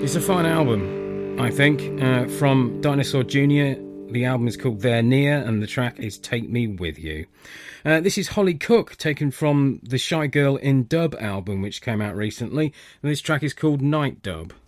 It's a fine album, I think, from Dinosaur Jr. The album is called They're Near, and the track is Take Me With You. This is Holly Cook, taken from the Shy Girl in Dub album, which came out recently, and this track is called Night Dub.